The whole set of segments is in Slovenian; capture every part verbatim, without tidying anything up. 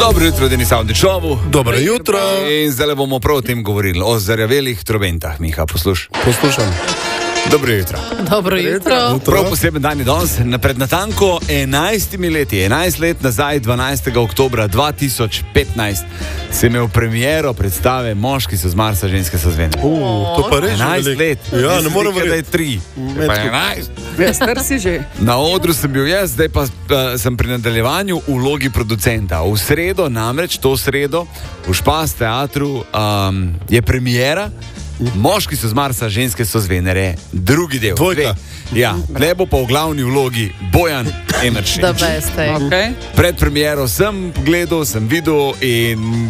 Dobro jutro, Denis Avdičovu. Dobro jutro. In zdaj bomo prav o tem govorili, o zarjavelih trobentah. Miha, posluš. Poslušam. Dobro jutro. Dobro jutro. Prav poseben dan je danes, pred natanko enajstimi leti, enajst let nazaj, dvanajstega oktobra dva tisoč petnajst, se je imel premiero predstave Moški so z Marsa, ženske so z Venere. Uh, to pa res enajst let. Ja, ne morem verjeti, da je verjeti. tri. Pa enajst. Ja, star si že. Na odru sem bil jaz, zdaj pa uh, sem pri nadaljevanju v vlogi producenta. V sredo, namreč to sredo, v Špas teatru um, je premiera Moški so z Marsa, ženske so z Venere, drugi del. Dvojka. Ja, ne bo pa v glavni vlogi Bojan Emeršič. Da veste. Okay. Pred premiero sem gledal, sem videl in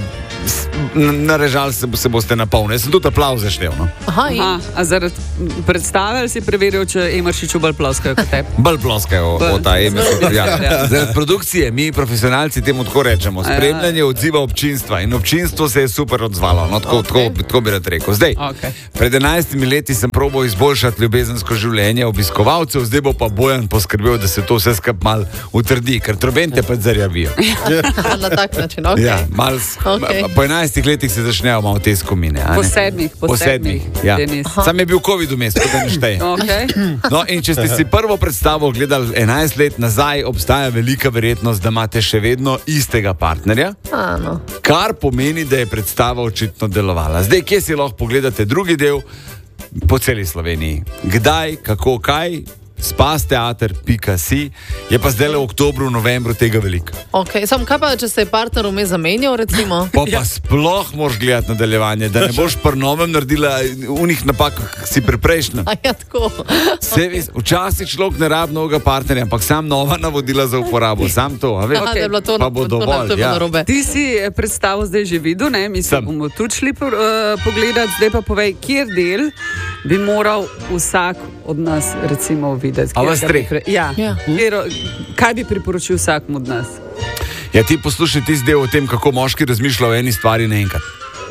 narežali se, se boste na polno. Jaz sem tudi aplavze štel. No? Aha, in? Aha, a zaradi predstave si preveril, če Emeršiču bolj ploskajo kot tebi? Bolj ploskajo od ta Emeršič. Ja. Zaradi produkcije, mi profesionalci temu tako rečemo, spremljanje odziva občinstva in občinstvo se je super odzvalo. No, tako, okay. tako, tako bi rad rekel. Zdaj, Okay. pred enajstimi leti sem probal izboljšati ljubezensko življenje obiskovalcev, zdaj bo pa Bojan poskrbel, da se to vse skupaj mal utrdi, ker trobente pa zarjavijo. Na tak način, ok. Ja, mal, Okay. po enajstih letih se začnejo malo te skomine. Po sedmih, po, Po sedmih, sedmih, ja. Denis. Sam je bil COVID vmes, tako da ne šteje. Okay. No, in če ste si prvo predstavo gledali enajst let nazaj, obstaja velika verjetnost, da imate še vedno istega partnerja, A, no. kar pomeni, da je predstava očitno delovala. Zdaj, kje si lahko pogledate drugi del? Po celi Sloveniji. Kdaj, kako, kaj? spasteater pika si, je pa zdaj le v oktobru, novembru tega veliko. Ok, sam kaj pa, če se je partner vmes zamenjal, recimo? Pa pa sploh moraš gledati nadaljevanje, da ne boš pri novem naredila unih napak, kak si pri prejšnjem. A ja, tako. Se ves, včasih človek ne rabi novega partnerja, ampak sam nova navodila za uporabo, sam to, a veš? Aha, da je bilo to, Pa bo to, dovolj, to, to je bilo ja. narobe. Ti si predstavo zdaj že videl, ne? Mi se Sem. bomo tudi šli po, uh, pogledati. Zdaj pa povej, kjer del bi moral vsak od nas recimo videti. A Kjer vas ga treh? bi pre- Ja. Ja. Kjer, kaj bi priporočil vsakmu od nas? Ja, ti poslušaj tisti del o tem, kako moški razmišlja o eni stvari naenkrat.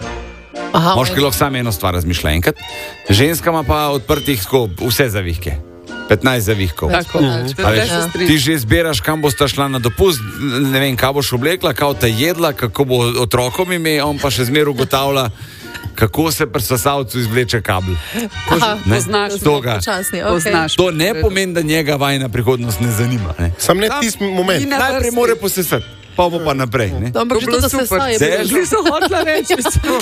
Aha, Moški lahko samo eno stvar razmišlja enkrat, ženska ima pa odprtih tako vse zavihke. petnajst zavihkov. Tako, Mhm. to A je veš, se strinjam. ti že izbiraš, kam boš šla na dopust, ne vem, kaj boš oblekla, kako te jedla, kako bo otrokom ime, on pa še zmeraj ugotavlja, kako se pri sesalcu izvleče kabel. Aha, Ne? poznaš To ga. počasni, ok. Poznaš. To ne pomeni, da njega vajna prihodnost ne zanima. Ne? Sam ne tisti moment. In na Najprej vrsti. mora posesati, pa bo pa naprej. Ne? No, ampak To že bilo to, da se super. saje. Zdaj bilo je že- Že so hotla reči.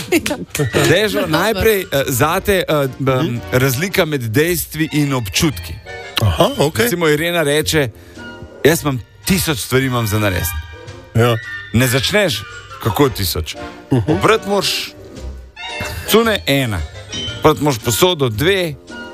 Dežo, najprej uh, zate uh, um, razlika med dejstvi in občutki. Aha, ok. Recimo Irena reče, jaz imam tisoč stvari imam za narediti. Ja. Ne začneš, kako tisoč. Obrat moraš, cune ena, obrat moraš posodo dve,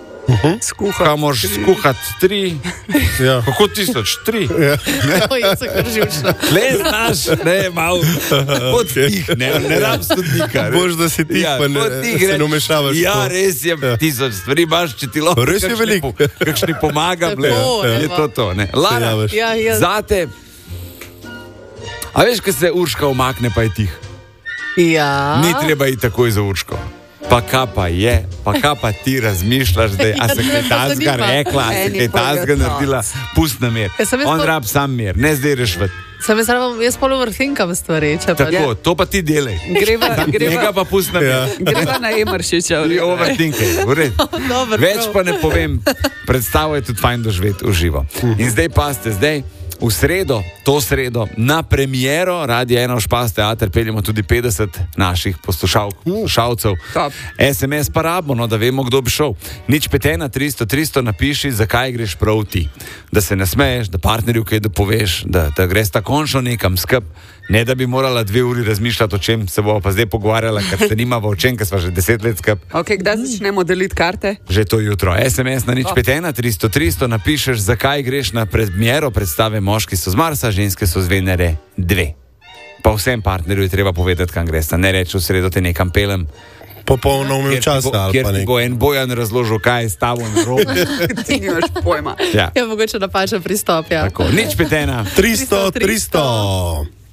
Skuha. kam moraš skuhati tri, Ja. kako tisoč, tri. Oj, jaz sem kar živčna. Le znaš, ne, malo, pod tih, ne, ne rab sodnika. ne. Bož, da si tih, pa ne- pod tih se reč, ne vmešavaš v Ja, to. res je, Ja. tisoč stvari imaš, če ti lahko Res je kakšni veliko. po- kakšni pomagam, le, Tako, je evo. to to, ne. Lara, javiš. Ja, ja. zate, a veš, ko se Urška umakne, pa je tih. Ja. Ni treba iti takoj za Urško. Pa kaj pa je, pa kaj pa ti razmišljaš, da je, a se Ja, kaj me pa tazga zanima. rekla, a se Meni kaj pa tazga je to. naredila, pust na mir. Ja, sem jaz On pa- rab sam mir, ne zdaj rešvet. Sem jaz rabim, jaz pol overthinkam stvari, če pa... Tako, to pa ti delaj. Greva, Njega greva, pa pust na mir. Ja. greva na Emeršiča. Ti overthinkaj, v redu. Dobro, Več prav. pa ne povem, predstavo je tudi fajn doživeti v živo. In zdaj pa ste zdaj. V sredo, to sredo, na premiero Radia ena v Špas teater peljemo tudi petdeset naših poslušalk, poslušalcev. Top. es em es pa rabimo, no, da vemo, kdo bi šel. Nič petena, tristo, tristo napiši, zakaj greš prav ti. Da se ne smeješ, da partnerju kaj dopoveš, da, da greš ta končno nekam skup. Ne, da bi morala dve uri razmišljati, o čem se bomo pa zdaj pogovarjala, ker se nimamo o čem, ker smo že deset let skup. Okay, kdaj začnemo deliti karte? Že to jutro. es em es na nič pet ena, tristo, tristo napišeš, zakaj greš na premiero predstave Moški so z Marsa, ženske so z Venere dve. Pa vsem partnerju je treba povedati, kam greš. Ne reči v sredo te nekam pelem, Popolno umil kjer ti časa bo, ali kjer pa ti nekaj. bo en Bojan razložil, kaj je s tabo na robu. Ti nimaš pojma. Ja. Ja, mogoče napačen pristop, ja. Tako, nič pet ena. tristo, tristo.